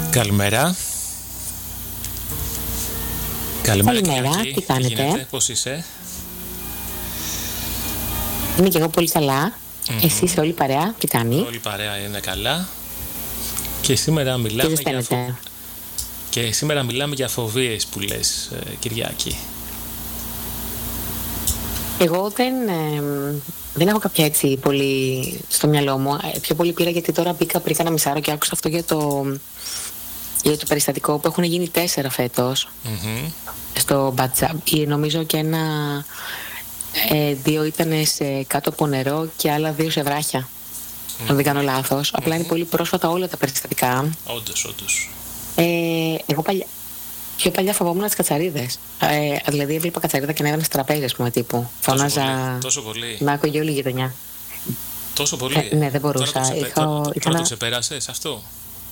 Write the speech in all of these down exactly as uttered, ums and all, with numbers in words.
Καλημέρα. Καλημέρα, Καλημέρα, Κυριακή. τι κάνετε? Τι γίνεται, πώς είσαι? Είμαι και εγώ πολύ καλά. Mm-hmm. Εσύ είσαι όλη παρέα, τι κάνει? Όλη παρέα είναι καλά. Και σήμερα μιλάμε, και για, φο... και σήμερα μιλάμε για φοβίες που λες, ε, Κυριακή. Εγώ δεν, ε, δεν έχω κάποια έτσι πολύ στο μυαλό μου. Ε, πιο πολύ πήρα γιατί τώρα μπήκα πριν κάνα μισάρο και άκουσα αυτό για το, για το περιστατικό που έχουν γίνει τέσσερα φέτος Mm-hmm. στο Μπατσά. Νομίζω και ένα... Ε, δύο ήταν σε κάτω από νερό και άλλα δύο σε βράχια. Mm. Αν δεν κάνω λάθος. Mm-hmm. Απλά είναι πολύ πρόσφατα όλα τα περιστατικά. Όντως, όντως. Ε, εγώ παλιά, πιο παλιά φοβόμουν τις κατσαρίδες. Ε, δηλαδή έβλεπα κατσαρίδα και ανέβαινα στις τραπέζες, πούμε, τύπου. Φώναζα. Τόσο πολύ. Να άκουγε όλη η γειτονιά. Τόσο πολύ. Ε, ναι, δεν μπορούσα. Τώρα το, ξεπε... Είχα... τώρα, είχα... τώρα το ξεπέρασες αυτό?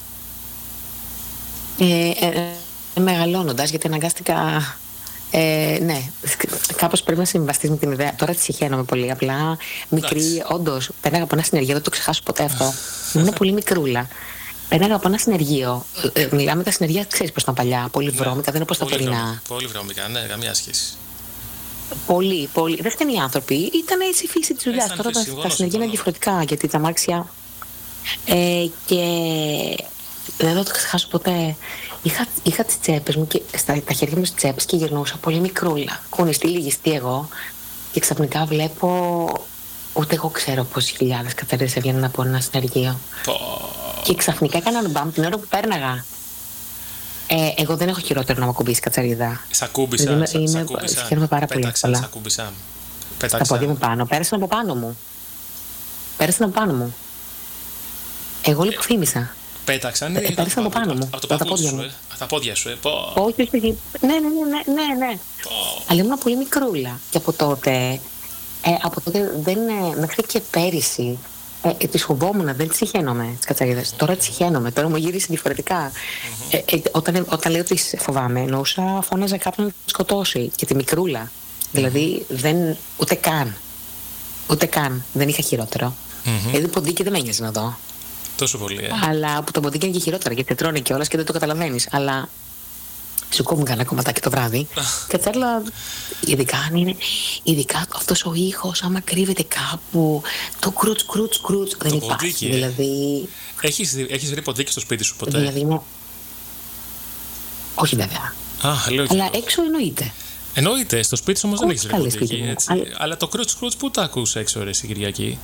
Ε, ε, ε, μεγαλώνοντας, γιατί αναγκάστηκα. Ε, ναι, κάπως πρέπει να συμβαστείς με την ιδέα. Τώρα τη συχαίνομαι πολύ. Απλά μικρή, όντως, πέρναγα από ένα συνεργείο, δεν το ξεχάσω ποτέ αυτό. Ήμουν πολύ μικρούλα. Πέρναγα από ένα συνεργείο. Ε, μιλάμε τα συνεργεία, ξέρεις πώς ήταν παλιά. Πολύ βρώμικα, ναι, δεν είναι όπως τα τωρινά. Πολύ βρώμικα, ναι, καμία σχέση. Πολύ, πολύ. Δεν φταίνουν οι άνθρωποι. Ήταν έτσι η φύση της δουλειάς. Τώρα τα, τα συνεργεία είναι διαφορετικά, γιατί τα αμάξια. Ε, και δεν θα το ξεχάσω ποτέ. Είχα, είχα τις τσέπες μου και στα, τα χέρια μου στις τσέπες και γυρνούσα πολύ μικρούλα. Κουνιστή, λυγιστή εγώ. Και ξαφνικά βλέπω, ούτε εγώ ξέρω πόσες χιλιάδες κατσαρίδες έβγαιναν από ένα συνεργείο. Oh. Και ξαφνικά έκαναν μπαμ την ώρα που πέρναγα. Ε, εγώ δεν έχω χειρότερο να μου ακουμπήσει κατσαρίδα. Σ' ακούμπησα, είμαι, σ' είμαι, ακούμπησα. Συγχαίρομαι πάρα πολύ. Πέταξα, σ' ακούμπησα. Τα πόδια μου πάνω, πέρασαν από πάνω μου. Πέρασαν από πάνω μου. Εγώ λοιπόν θύμισα. Πέταξαν ή πέρασαν από πάνω μου. Από τα πόδια μου. Από τα πόδια σου, ε. Όχι, όχι, όχι. Ναι, ναι, ναι, ναι, ναι. Αλλά ήμουν πολύ μικρούλα. Και από τότε, ε, από τότε δεν, μέχρι και πέρυσι, ε, τις φοβόμουν, δεν τις συχαίνομαι τις κατσαρίδες. Τώρα τις συχαίνομαι, τώρα μου γύρισε διαφορετικά. Mm-hmm. Ε, ε, όταν, όταν λέω ότι φοβάμαι, εννοούσα φώναζα κάποιον να σκοτώσει και τη μικρούλα. Mm-hmm. Δηλαδή, δεν, ούτε καν. Ούτε καν. Δεν είχα χειρότερο. Mm-hmm. Δηλαδή, ποντίκι δεν με ένοιαζε να δω. Τόσο πολύ, ε. Αλλά από το ποντίκι είναι και χειρότερα, γιατί τρώνε κιόλας και δεν το καταλαβαίνεις. Αλλά σου κόβουν κανένα κομματάκι το βράδυ. Κατσάρλα, ειδικά αν είναι, ειδικά αυτός ο ήχος, άμα κρύβεται κάπου, το κρούτς, κρούτς, κρούτς, δεν υπάρχει. Ποντίκι, δηλαδή. Έχεις, έχεις βρει ποντίκι στο σπίτι σου ποτέ? Δηλαδή είναι. Όχι βέβαια. Α, λέω και αλλά εγώ. Έξω εννοείται. Εννοείται, στο σπίτι σου όμως δεν έχεις βρει ποντίκι. Έτσι. Αλλά... αλλά το κρούτς, κρούτς, πού τα ακούς έξω, ρε, στην Κυριακή?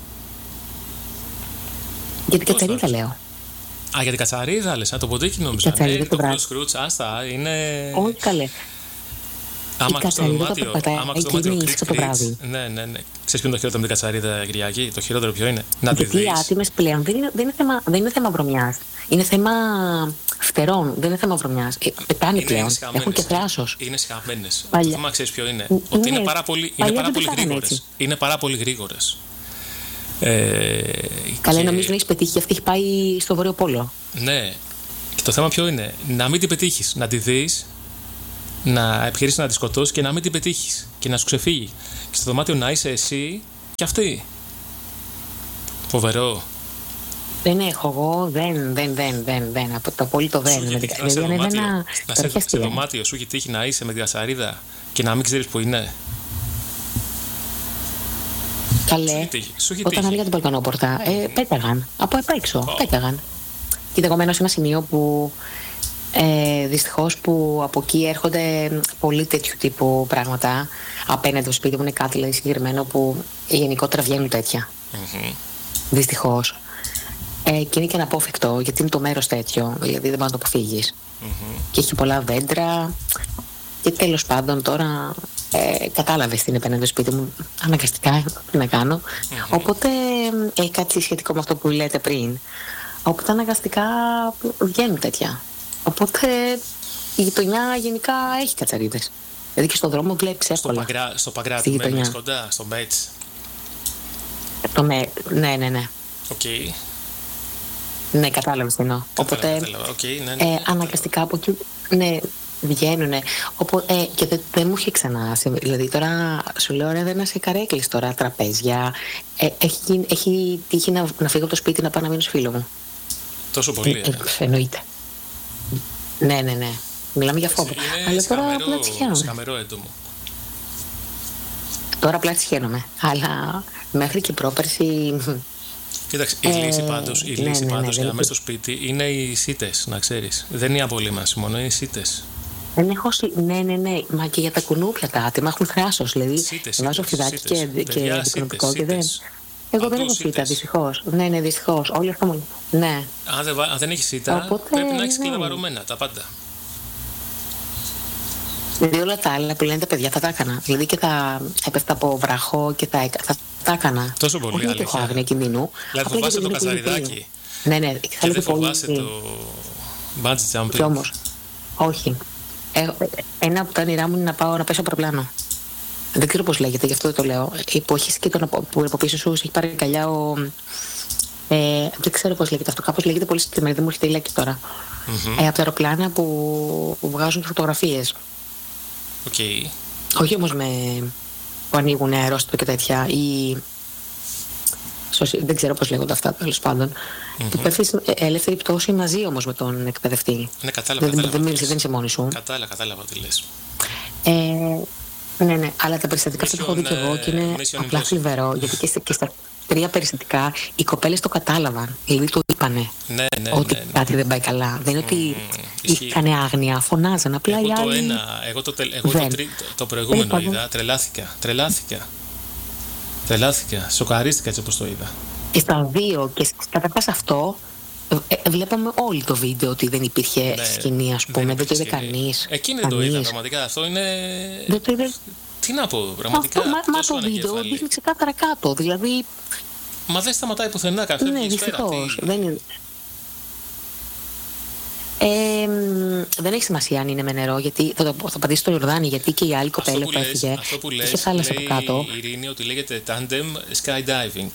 Για την κατσαρίδα λέω. Α, για την κατσαρίδα λες, α, το ποντίκι νόμιζα. Κατσαρίδα το κρούτς, κρούτς, άστα, είναι... Όχι καλέ. Άμα ακούς το δωμάτιο, άμα ακούς το δωμάτιο κρίτς, το βράδυ. Ναι, ναι, ναι. Ξέρεις ποιο είναι το χειρότερο με την κατσαρίδα, Κυριακή? Το χειρότερο ποιο είναι? Να τη δεις. Γιατί οι άτιμες πλέον δεν είναι, δεν, είναι θέμα, δεν είναι θέμα βρωμιάς. Είναι θέμα φτερών, δεν είναι θέμα βρωμιάς. Ε, πετάνε είναι πλέον, έχουν και θράσος. Είναι συχαμένες. Παλιά. Το θέμα ξέρεις ποιο είναι? Ναι. Ότι είναι πάρα πολύ, είναι πάρα πολύ γρήγορες. Είναι πάρα πολύ γρήγορες. Ε, Καλά, και... νομίζω να έχεις πετύχει. Αυτή έχει πάει στο Βόρειο Πόλο. Ναι. Και το θέμα ποιο είναι? Να μην την πετύχεις. Να τη δεις, να επιχειρήσεις να τη σκοτώσεις και να μην την πετύχεις. Και να σου ξεφύγει. Και στο δωμάτιο να είσαι εσύ και αυτή. Φοβερό. Δεν έχω εγώ, δεν, δεν, δεν, δεν, δεν. Από το απόλυτο δεν. Δηλαδή, να σε δωμάτιο, ένα... να σε, σε δωμάτιο σου έχει τύχει να είσαι με την κατσαρίδα και να μην ξέρεις που είναι. Καλέ, όταν άνοιγα την μπαλκονόπορτα, ε, πέταγαν. Από απ' έξω, oh. πέταγαν. Και εγώ μένω σε ένα σημείο που ε, δυστυχώς που από εκεί έρχονται πολύ τέτοιου τύπου πράγματα. Απέναντι στο σπίτι μου είναι κάτι δηλαδή, συγκεκριμένο που γενικότερα βγαίνουν τέτοια. Mm-hmm. Δυστυχώς. Ε, και είναι και αναπόφευκτο, γιατί είναι το μέρος τέτοιο, δηλαδή δεν μπορεί να το αποφύγεις. Mm-hmm. Και έχει πολλά δέντρα. Και τέλος πάντων τώρα ε, κατάλαβες τι είναι απέναντι στο σπίτι μου, αναγκαστικά τι να κάνω. Mm-hmm. Οπότε έχει κάτι σχετικό με αυτό που λέτε πριν. Οπότε αναγκαστικά βγαίνουν τέτοια. Οπότε η γειτονιά γενικά έχει κατσαρίδες. Δηλαδή και στον δρόμο βλέπεις εύκολα. Στο, παγκρά, στο Παγκράτη μένεις κοντά, στο Μέτς. Το με... Ναι, ναι, ναι. Οκ. Okay. Ναι, κατάλαβες τι εννοώ. Οπότε okay, ναι, ναι, ναι, ε, αναγκαστικά από εκεί ναι, βγαίνουνε. Οπότε, ε, και δεν δε μου είχε ξανά. Δηλαδή τώρα σου λέω ρε, δεν είσαι καρέκλες τώρα, τραπέζια. Ε, έχει, έχει τύχει να, να φύγω από το σπίτι να πάω να μείνω φίλο μου. Τόσο πολύ. Ε, ε, εννοείται. Ναι, ναι, ναι. Μιλάμε για φόβο. Είναι αλλά σκαμερό, τώρα απλά τσιχαίνομαι. Σκαμερό έντομο. Τώρα απλά τσιχαίνομαι. Αλλά μέχρι και πρόπερση. Κοίταξε, η ε, λύση πάντως, η ναι, λύση ναι, ναι, πάντως ναι, για ναι. μέσα στο σπίτι είναι οι σίτες, να ξέρεις. Δεν είναι η απολύμανση μόνο, είναι οι σίτες. Δεν έχω. Ναι, ναι, ναι. Μα και για τα κουνούπια τα άτομα έχουν χράσος. Δηλαδή, Σίτες, βάζω σίτες, φιδάκι σίτες. και, και Παιδιά, δικονοπικό σίτες, και δεν. σίτες. Εγώ Παντού δεν έχω σίτα, σίτες. δυστυχώς. Ναι, ναι, δυστυχώς. Όλοι αυτό μου. Ναι. Αν δεν, βα- αν δεν έχεις σίτα, Οπότε, πρέπει να έχεις ναι. κλειδαβαρωμένα τα πάντα. Δηλαδή όλα τα άλλα που λένε τα παιδιά θα τα έκανα. Δηλαδή και τα έπεφτα από βραχό και τα έκα... θα τα έκανα. Τόσο πολύ, όχι γιατί έχω αλήθεια. άγνοια κινδύνου. Δηλαδή απλά φοβάσαι γιατί το είναι πολύ κατσαριδάκι. βίαιο. Ναι, ναι. Και Θέλω δεν πολύ. φοβάσαι το bungee jumping. Κι όμως, όχι. Ε, ένα από τα όνειρά μου είναι να πάω να πέσω αεροπλάνο. Δεν ξέρω πώς λέγεται, γι' αυτό δεν το λέω. Που έχεις και τον απο- που από πίσω σου έχει πάρει καλιά ο. Ε, δεν ξέρω πώς λέγεται αυτό. Κάπως λέγεται πολύ συγκεκριμένα, δεν μου έρχεται η λέξη τώρα. Μμμ. Ε, από τα αεροπλάνα που, που βγάζουν φωτογραφίες. Οκ. Όχι όμως με. Που ανοίγουν αερόστατο και τέτοια. Ή. σωσι- Δεν ξέρω πώς λέγονται αυτά, τέλος πάντων. Μμμ. Που πέφτεις ε, ελεύθερη πτώση μαζί όμως με τον εκπαιδευτή. Ναι, κατάλαβα, Δεν, κατάλαβα. δεν, τι μίλησε, λες. δεν είσαι μόνη σου. Κατάλαβα, κατάλαβα τι λες. Ε, ναι, ναι, αλλά τα περιστατικά αυτά τα έχω δει και εγώ και είναι Mission απλά Impossible. θλιβερό. Γιατί και στα, και στα τρία περιστατικά οι κοπέλες το κατάλαβαν. Δηλαδή το είπανε Ναι, ναι, ότι ναι, ναι. κάτι δεν πάει καλά. Δεν είναι ότι Μμμ, ισχύει. είχαν άγνοια, φωνάζαν. Απλά οι Εγώ το άλλοι. ένα, εγώ το, τελ- εγώ το, δεν. τρί- το προηγούμενο Τέλος πάντων. είδα, τρελάθηκα, τρελάθηκα. Τρελάθηκα, σοκαρίστηκα έτσι όπως το είδα. Και στα δύο, και καταρχάς αυτό, ε, ε, βλέπαμε όλοι το βίντεο ότι δεν υπήρχε Ναι, σκηνή, ας πούμε. Δεν, το είδε υπήρχε σκηνή. κανείς. Εκείνη δεν το κανείς. είδα, πραγματικά. Αυτό είναι. Δεν το είδε. Τι να πω, πραγματικά. Αυτό, μα, μα τόσο το βίντεο ανακεφαλή. δείχνει ξεκάθαρα κάτω. Δηλαδή, Μα δεν σταματάει πουθενά, καφέ ναι, βγει σφαίρα. δυστυχώς. Τι- Δεν είναι. Ε, μ, δεν έχει σημασία αν είναι με νερό, γιατί θα, το, θα πατήσει στο Ιορδάνη, γιατί και η άλλη Αυτό κοπέλα που που λες, έφυγε αυτό που είχε λες, θάλασσα λέει από κάτω. η Ειρήνη ότι λέγεται tandem skydiving.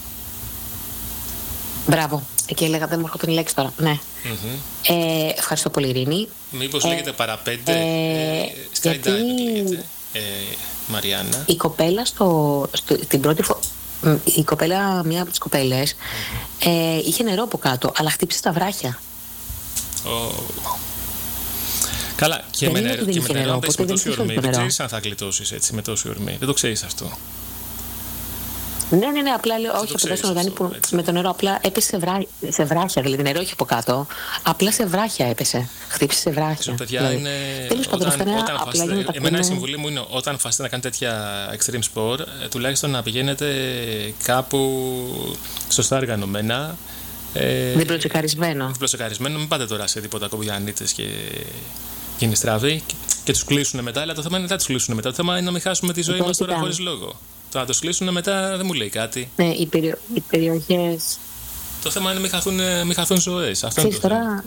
Μπράβο. Και έλεγα, δεν μου έρχονται η λέξη τώρα. Ναι. Μμμ. Ε, ευχαριστώ πολύ, Ειρήνη. Μήπως Ε, λέγεται παραπέντε ε, ε, γιατί- skydiving λέγεται, ε, Μαριάννα. Η κοπέλα στο, στο, την πρώτη φορά. Η κοπέλα, μία από τις κοπέλες, ε, είχε νερό από κάτω, αλλά χτύπησε στα βράχια. Ω. Καλά, και Δεν με είναι νερό, ότι και δεν με είχε νερό, νερό, αν πες με οπότε δεν τόση είχε ορμή, το δεν νερό. ξέρεις αν θα γλιτώσεις έτσι με τόση ορμή. Δεν το ξέρεις αυτό. Ναι, ναι, ναι, απλά λέω, όχι, το από ξέρεις τον Ιορδάνη αυτό, που έτσι. με το νερό απλά έπεσε σε, βρά, σε βράχια, δηλαδή νερό είχε από κάτω, απλά σε βράχια έπεσε. Χτύπησε σε βράχια. Ξέρω, παιδιά, δηλαδή. είναι. Τέλος πάντων, αυτά είναι όταν απλά φάστε- για να τα εμένα η πούμε. συμβουλή μου είναι όταν φάστε να κάνετε τέτοια extreme sport, ε, τουλάχιστον να πηγαίνετε κάπου σωστά οργανωμένα. Ε, Διπλοτσεκαρισμένο. διπλοτσεκαρισμένο, μην πάτε τώρα σε τίποτα κομπιανίτες και γίνει στραβή και, και τους κλείσουν μετά. Αλλά το θέμα είναι δεν θα τους κλείσουν μετά. Το θέμα είναι να μην χάσουμε τη ζωή Τώρα μας τώρα κοιτάμε. χωρίς λόγο. Το να τους κλείσουν μετά δεν μου λέει κάτι. Ναι, οι, περιο, οι περιοχές. Το θέμα είναι να μην χαθούν, ε, μην χαθούν ζωές. Αυτό είναι Ξέρεις το θέμα. τώρα.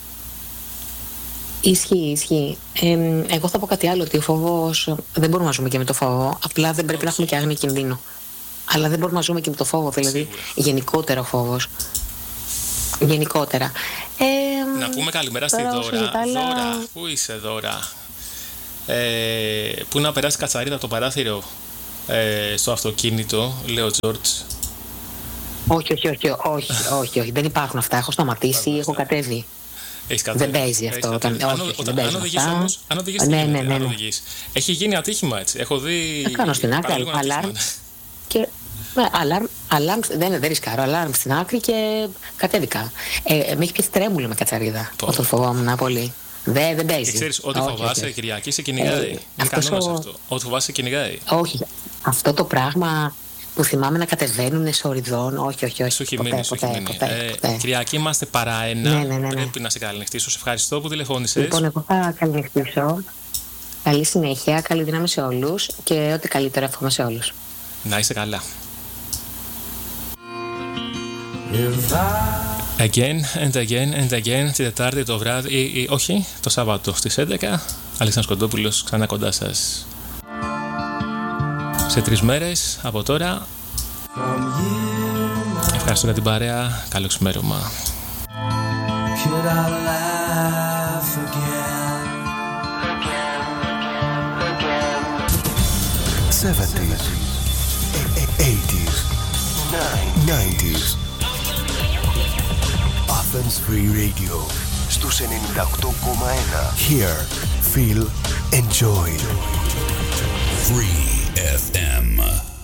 Ισχύει, ισχύει. Ε, εγώ θα πω κάτι άλλο, ότι ο φόβος. Δεν μπορούμε να ζούμε και με το φόβο. Απλά δεν πρέπει να έχουμε και άγνοια κινδύνου. Αλλά δεν μπορούμε να ζούμε και με το φόβο, δηλαδή Σίγουρα. γενικότερα ο φόβος. Γενικότερα. Ε, Να πούμε καλημέρα στη τώρα, Δώρα. όσο για τα άλλα- Δώρα, πού είσαι Δώρα? Ε, πού να περάσει κατσαρίδα από το παράθυρο ε, στο αυτοκίνητο, λέει ο Τζόρτζ. Όχι, όχι, όχι, όχι, όχι, όχι, δεν υπάρχουν αυτά. Έχω σταματήσει, έχω κατέβει. Έχεις κατέβει. Δεν παίζει Έχεις αυτό. κατέβει. Όταν, Αν, όχι, όχι, όταν, δεν αν παίζει οδηγείς αυτά. όμως, αν οδηγείς, τι Ναι, γίνεται, ναι, ναι, αν ναι. οδηγείς. Έχει γίνει ατύχημα έτσι. Έχω δει. Θα κάνω στην άκρη, παραλίγο ένα αλάρμ. ατύχημα, Και ναι, αλάρμ, αλάρμ, δεν, δεν ρισκάρω, αλάρμ στην άκρη και κατέβηκα. Ε, ε, με έχει πιάσει τρέμουλο με κατσαρίδα. Πω. Όταν φοβόμουν πολύ. Δεν, δεν Και παίζει. ξέρεις, ό,τι Όχι, φοβάσαι, όχι, όχι. Κυριακή σε κυνηγάει. Ε, Είναι αυτός κανόνας ο- αυτό. Ό,τι φοβάσαι, κυνηγάει. Όχι. Αυτό το πράγμα που θυμάμαι να κατεβαίνουν σε οριδών, όχι, όχι, όχι. Σου έχει ποτέ, μείνει, σου έχει ποτέ, μείνει. ποτέ, Ε, ποτέ. Κυριακή είμαστε παρά ένα. Ναι, ναι, ναι, ναι. Πρέπει να σε καληνυχτήσω. Σε ευχαριστώ που τηλεφώνησες. Λοιπόν, εγώ θα καληνυχτήσω. Καλή συνέχεια, καλή δύναμη σε όλους και ό,τι καλύτερο εύχομαι σε όλους. Να είσαι καλά. Again and again and again, τη Τετάρτη το βράδυ, ή, ή, όχι, το Σάββατο στις έντεκα. Αλέξανδρος Κοντόπουλος ξανά κοντά σας. Σε τρεις μέρες από τώρα. Ευχαριστώ για την παρέα. Καλό ξημέρωμα. Could I laugh again? seventies, eighties, nineties. Athens Free Radio. στους ενενήντα οκτώ κόμμα ένα. Hear, feel, enjoy. Free εφ εμ.